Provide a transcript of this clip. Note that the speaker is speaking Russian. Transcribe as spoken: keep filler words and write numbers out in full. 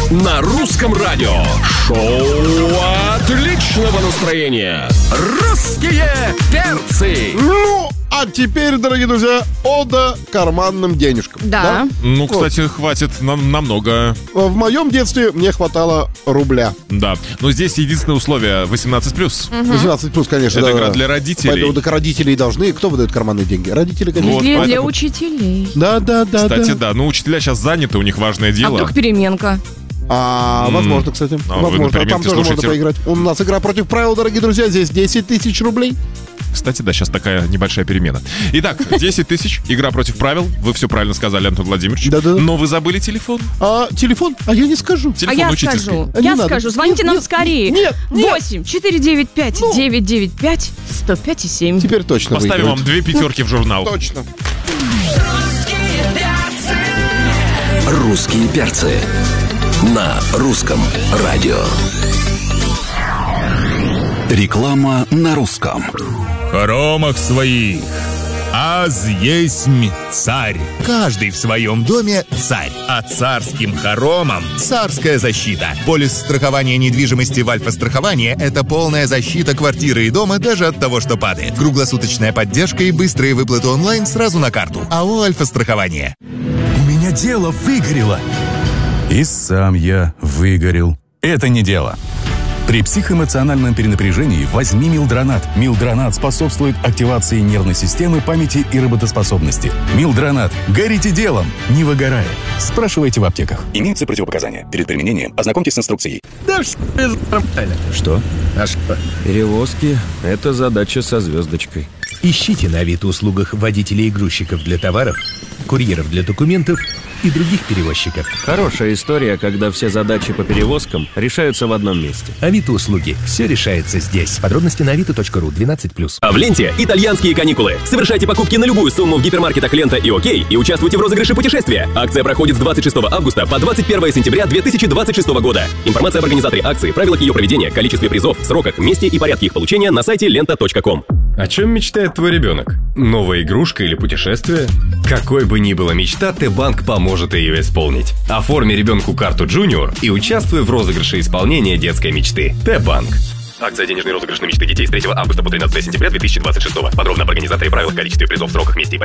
на русском радио. Шоу отличного настроения. Русские перцы. Ну, а теперь, дорогие друзья, ода карманным денежкам. Да. да? Ну, кстати, вот. хватит нам намного. В моем детстве мне хватало рубля. Да. Но здесь единственное условие восемнадцать плюс. Угу. восемнадцать плюс, конечно. Это да, игра да. для родителей. Поэтому так родители должны. Кто выдает карманные деньги? Родители, конечно. Вот, для, поэтому... для учителей. Да, да, да. Кстати, да. да. Ну, учителя сейчас заняты, у них важное дело. А вдруг переменка? А, возможно, кстати. А возможно. Там тоже слушайте. можно поиграть. У нас игра против правил, дорогие друзья. Здесь десять тысяч рублей. Кстати, да, сейчас такая небольшая перемена. Итак, десять тысяч, игра против правил. Вы все правильно сказали, Антон Владимирович. Да-да. Но вы забыли телефон. А телефон? А я не скажу. Телефон а я учительский. скажу. А не я надо. скажу. Звоните Нет, нам нет, скорее. нет, нет. восемь четыре девять пять девять девять пять сто пять и семь. Теперь точно Поставим выиграют. вам две пятерки в журнал. Точно. Русские перцы на русском радио. Реклама на русском. Хоромах своих, аз есмь царь. Каждый в своем доме царь. А царским хоромам царская защита. Полис страхования недвижимости в Альфа-страховании – это полная защита квартиры и дома даже от того, что падает. Круглосуточная поддержка и быстрые выплаты онлайн сразу на карту. АО «Альфа-страхование». У меня дело выгорело. И сам я выгорел. Это не дело. При психоэмоциональном перенапряжении возьми Милдронат. Милдронат способствует активации нервной системы, памяти и работоспособности. Милдронат. Горите делом, не выгорая. Спрашивайте в аптеках. Имеются противопоказания. Перед применением ознакомьтесь с инструкцией. Да все нормально. Что? А что? Перевозки – это задача со звездочкой. Ищите на Авито-услугах водителей и грузчиков для товаров, курьеров для документов и других перевозчиков. Хорошая история, когда все задачи по перевозкам решаются в одном месте. Авито-услуги. Все решается здесь. Подробности на авито точка ру. двенадцать плюс. А в ленте итальянские каникулы. Совершайте покупки на любую сумму в гипермаркетах «Лента» и «Окей» и участвуйте в розыгрыше путешествия. Акция проходит с двадцать шестого августа по двадцать первое сентября две тысячи двадцать шестого года. Информация об организаторе акции, правилах ее проведения, количестве призов, сроках, месте и порядке их получения на сайте лента точка ком. О чем мечтает твой ребенок? Новая игрушка или путешествие? Какой бы ни была мечта, Т-банк поможет ее исполнить. Оформи ребенку карту Junior и участвуй в розыгрыше исполнения детской мечты. Т-банк. Акция «Денежный розыгрыш на мечты детей» с третьего августа по тринадцатое сентября две тысячи двадцать шестого. Подробно об организаторе, правилах, количестве призов, сроках, месте и порядке